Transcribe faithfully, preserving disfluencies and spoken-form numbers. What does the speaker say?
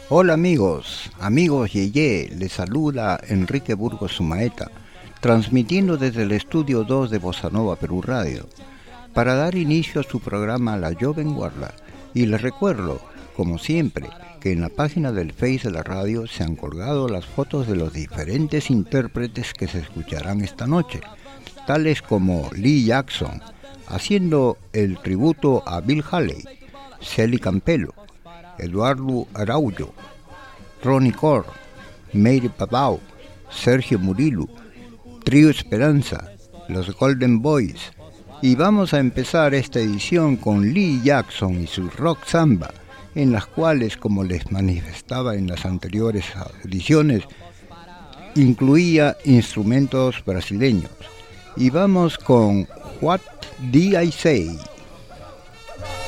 Hola amigos, amigos Yeye, les saluda Enrique Burgos Sumaeta, transmitiendo desde el estudio dos de Bossa Nova Perú Radio, para dar inicio a su programa La Joven Guarda. Y les recuerdo, como siempre, que en la página del Face de la radio se han colgado las fotos de los diferentes intérpretes que se escucharán esta noche, tales como Lee Jackson, haciendo el tributo a Bill Haley, Celi Campelo, Eduardo Araujo, Ronnie Core, Mary Pavao, Sergio Murillo, Trío Esperanza, los Golden Boys. Y vamos a empezar esta edición con Lee Jackson y su Rock Samba, en las cuales, como les manifestaba en las anteriores ediciones, incluía instrumentos brasileños. Y vamos con What Did I Say?